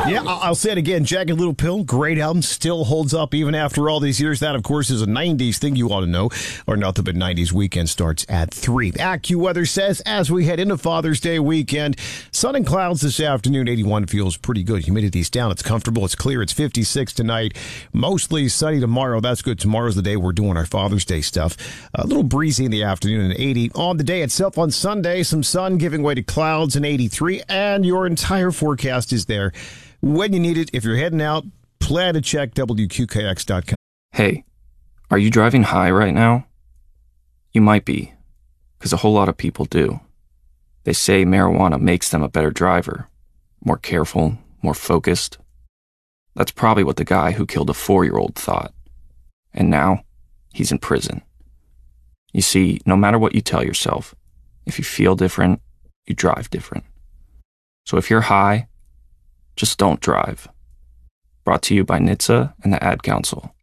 Yeah, I'll say it again. Jagged Little Pill, great album, still holds up even after all these years. That, of course, is a 90s thing you ought to know, or nothing but 90s weekend starts at 3. AccuWeather says as we head into Father's Day weekend, sun and clouds this afternoon, 81 feels pretty good. Humidity's down, it's comfortable, it's clear, it's 56 tonight. Mostly sunny tomorrow, that's good. Tomorrow's the day we're doing our Father's Day stuff. A little breezy in the afternoon and 80. On the day itself on Sunday, some sun giving way to clouds and 83, and your entire forecast is there when you need it. If you're heading out, plan to check WQKX.com. Hey, are you driving high right now? You might be, because a whole lot of people do. They say marijuana makes them a better driver, more careful, more focused. That's probably what the guy who killed a 4-year-old thought. And now, he's in prison. You see, no matter what you tell yourself, if you feel different, you drive different. So if you're high, just don't drive. Brought to you by NHTSA and the Ad Council.